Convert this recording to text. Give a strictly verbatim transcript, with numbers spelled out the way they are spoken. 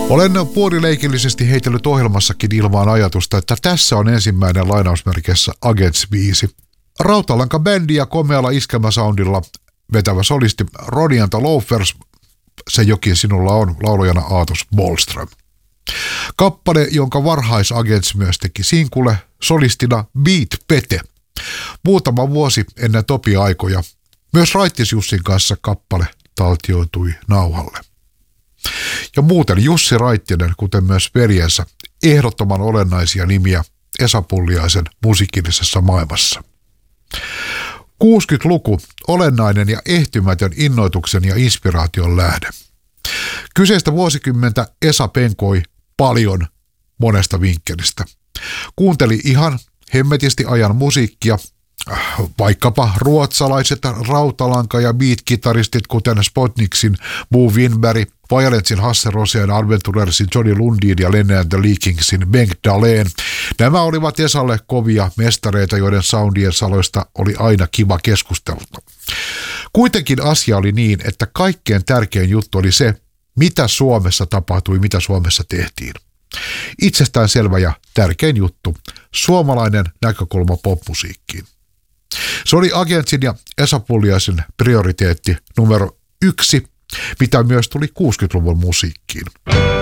Olen puolileikillisesti heitellyt ohjelmassakin ilmaan ajatusta, että tässä on ensimmäinen lainausmerkeissä Agents-biisi. Rautalanka-bändi ja komealla iskelmäsoundilla vetävä solisti Ronny and the Loafers, Se jokin sinulla on, laulajana Aatos Bollström. Kappale, jonka varhais Agents myös teki sinkule, solistina Beat Pete. Muutama vuosi ennen Topi-aikoja myös Raittis Jussin kanssa kappale taltioitui nauhalle. Ja muuten Jussi Raittinen, kuten myös veljensä, ehdottoman olennaisia nimiä Esa Pulliaisen musiikillisessa maailmassa. kuusikymmentäluku, olennainen ja ehtymätön innoituksen ja inspiraation lähde. Kyseistä vuosikymmentä Esa penkoi paljon monesta vinkkelistä. Kuunteli ihan hemmetisti ajan musiikkia, vaikkapa ruotsalaiset rautalanka- ja beat-kitaristit, kuten Spotniksin Bo Winberg, Violetsin Hasse Rosén, Adventurersin Johnny Lundin ja Lenny and the Leakingsin Bengt Dahlén. Nämä olivat Esalle kovia mestareita, joiden soundien saloista oli aina kiva keskustella. Kuitenkin asia oli niin, että kaikkein tärkein juttu oli se, mitä Suomessa tapahtui, mitä Suomessa tehtiin. Itsestään selvä ja tärkein juttu, suomalainen näkökulma popmusiikkiin. Se oli Agentsin ja Esa Pulliaisen prioriteetti numero yksi, mitä myös tuli kuusikymmentäluvun musiikkiin.